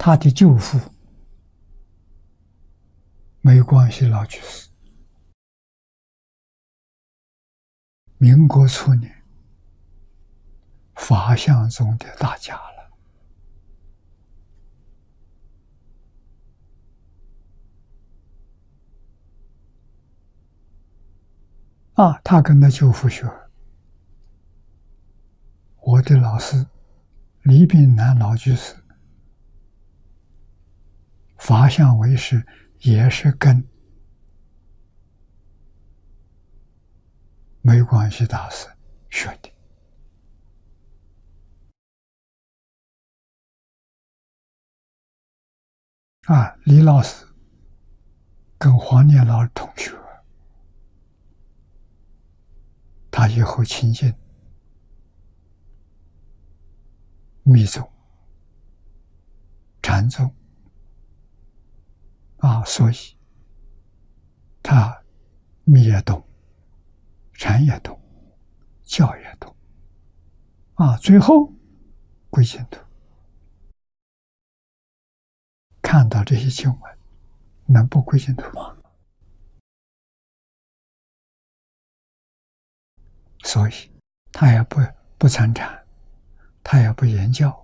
他的舅父没关系老居士，民国初年法相宗的大家了。他跟他舅父学，我的老师李炳南老居士，法相为师也是跟没关系大师学的。李老师跟黄念老同学，他以后亲近密宗、禅宗所以他密也懂，禅也懂，教也懂最后归净土。看到这些经文，能不归净土吗？所以他也不参禅，他也不言教，